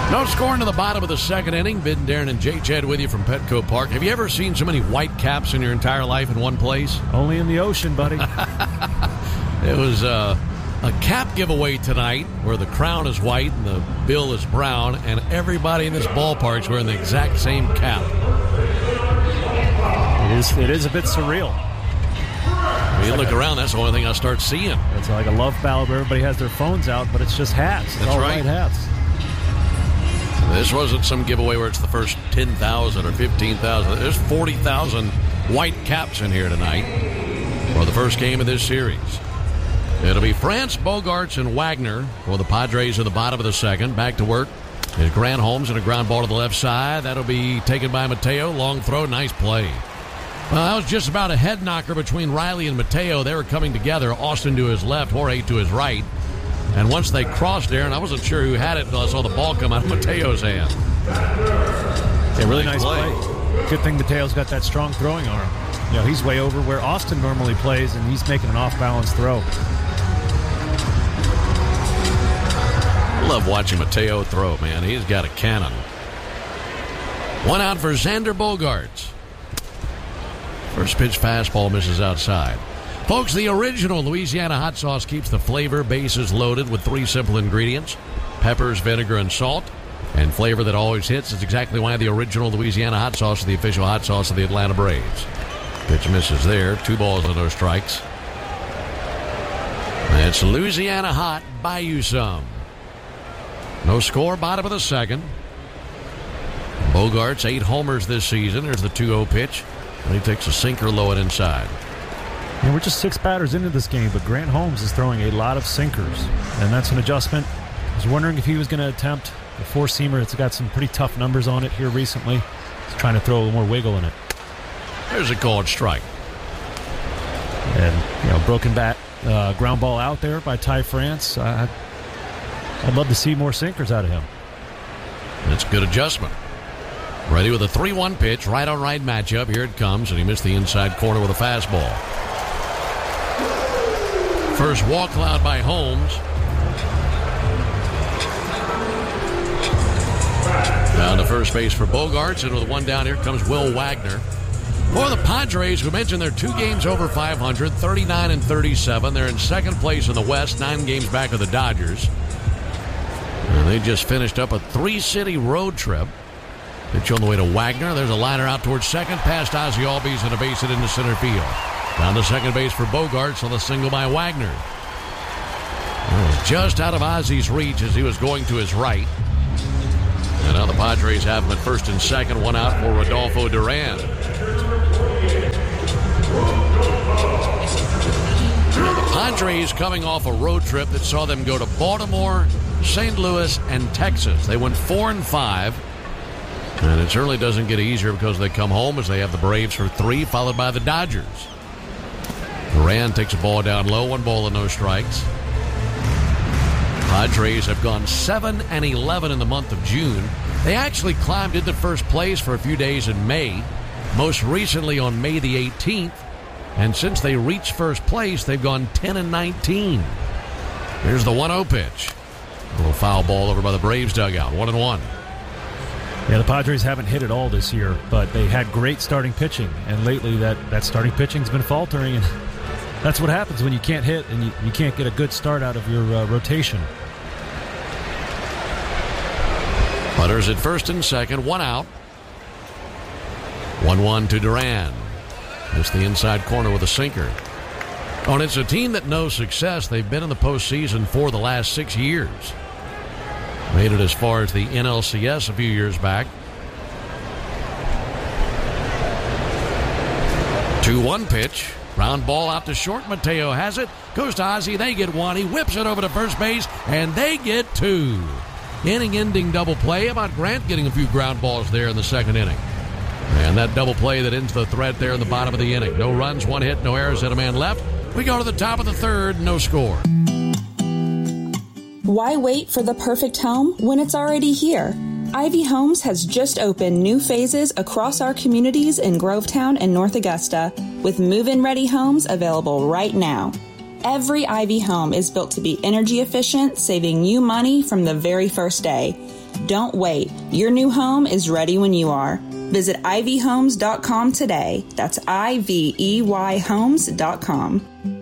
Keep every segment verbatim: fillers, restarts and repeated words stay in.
No score into the bottom of the second inning. Bid, Darren, and Jay Chad with you from Petco Park. Have you ever seen so many white caps in your entire life in one place? Only in the ocean, buddy. It was uh, a cap giveaway tonight where the crown is white and the bill is brown, and everybody in this ballpark is wearing the exact same cap. It is, it is a bit surreal. When you look around, that's the only thing I start seeing. It's like a love ballad where everybody has their phones out, but it's just hats. It's That's all right. white hats. This wasn't some giveaway where it's the first ten thousand or fifteen thousand. There's forty thousand white caps in here tonight for the first game of this series. It'll be France, Bogaerts, and Wagner for the Padres at the bottom of the second. Back to work is Grant Holmes and a ground ball to the left side. That'll be taken by Mateo. Long throw, nice play. Well, that was just about a head knocker between Riley and Mateo. They were coming together. Austin to his left, Jorge to his right. And once they crossed there, and I wasn't sure who had it until I saw the ball come out of Mateo's hand. Yeah, really nice play. play. Good thing Mateo's got that strong throwing arm. You know, he's way over where Austin normally plays, and he's making an off-balance throw. I love watching Mateo throw, man. He's got a cannon. One out for Xander Bogaerts. First pitch fastball misses outside. Folks, the original Louisiana hot sauce keeps the flavor bases loaded with three simple ingredients: peppers, vinegar, and salt. And flavor that always hits is exactly why the original Louisiana hot sauce is the official hot sauce of the Atlanta Braves. Pitch misses there. Two balls and no strikes. It's Louisiana hot. Buy you some. No score, bottom of the second. Bogaerts, eight homers this season. There's the two oh pitch. And he takes a sinker low and inside. And we're just six batters into this game, but Grant Holmes is throwing a lot of sinkers, and that's an adjustment. I was wondering if he was going to attempt a four-seamer. It's got some pretty tough numbers on it here recently. He's trying to throw a little more wiggle in it. There's a called strike. And, you know, broken bat, uh, ground ball out there by Ty France. Uh, I'd love to see more sinkers out of him. That's a good adjustment. Ready with a three one pitch, right on right matchup. Here it comes, and he missed the inside corner with a fastball. First walk allowed by Holmes. Down to first base for Bogaerts, and with one down, here comes Will Wagner. For the Padres, who mentioned they're two games over five hundred, thirty-nine and thirty-seven. They're in second place in the West, nine games back of the Dodgers. And they just finished up a three-city road trip. Pitch on the way to Wagner. There's a liner out towards second, past Ozzie Albies, and a base hit into center field. Down to second base for Bogaerts on the single by Wagner. Well, just out of Ozzie's reach as he was going to his right. And now the Padres have him at first and second, one out for Rodolfo Duran. Now the Padres coming off a road trip that saw them go to Baltimore, Saint Louis, and Texas. They went four and five. And it certainly doesn't get easier because they come home as they have the Braves for three, followed by the Dodgers. Duran takes a ball down low, one ball and no strikes. Padres have gone seven and eleven in the month of June. They actually climbed into first place for a few days in May, most recently on May the eighteenth. And since they reached first place, they've gone ten and nineteen. Here's the one oh pitch. A little foul ball over by the Braves dugout, one and one. Yeah, the Padres haven't hit it all this year, but they had great starting pitching, and lately that, that starting pitching's been faltering, and that's what happens when you can't hit and you, you can't get a good start out of your uh, rotation. Butters at first and second, one out. one one to Duran. Missed the inside corner with a sinker. Oh, and it's a team that knows success. They've been in the postseason for the last six years. Made it as far as the N L C S a few years back. two one pitch. Round ball out to short. Mateo has it. Goes to Ozzie. They get one. He whips it over to first base, and they get two. Inning-ending double play. How about Grant getting a few ground balls there in the second inning? And that double play that ends the threat there in the bottom of the inning. No runs, one hit, no errors, and a man left. We go to the top of the third, no score. Why wait for the perfect home when it's already here? Ivy Homes has just opened new phases across our communities in Grovetown and North Augusta, with move-in ready homes available right now. Every Ivy home is built to be energy efficient, saving you money from the very first day. Don't wait. Your new home is ready when you are. Visit ivy homes dot com today. That's I V E Y homes dot com.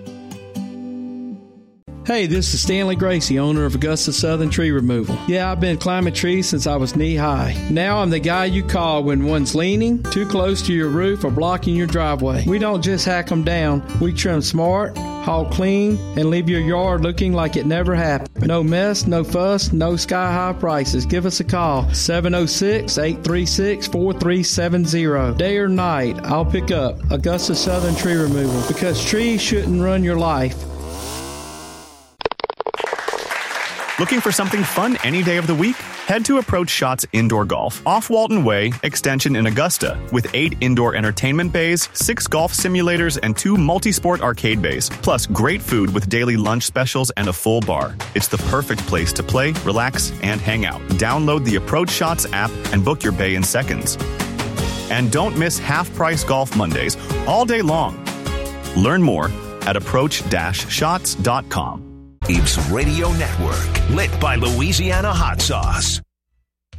Hey, this is Stanley Gracie, owner of Augusta Southern Tree Removal. Yeah, I've been climbing trees since I was knee-high. Now I'm the guy you call when one's leaning, too close to your roof, or blocking your driveway. We don't just hack them down. We trim smart, haul clean, and leave your yard looking like it never happened. No mess, no fuss, no sky-high prices. Give us a call, seven oh six, eight three six, four three seven zero. Day or night, I'll pick up Augusta Southern Tree Removal, because trees shouldn't run your life. Looking for something fun any day of the week? Head to Approach Shots Indoor Golf off Walton Way, Extension in Augusta, with eight indoor entertainment bays, six golf simulators, and two multi-sport arcade bays, plus great food with daily lunch specials and a full bar. It's the perfect place to play, relax, and hang out. Download the Approach Shots app and book your bay in seconds. And don't miss half-price Golf Mondays all day long. Learn more at approach shots dot com. Eaves Radio Network, lit by Louisiana hot sauce.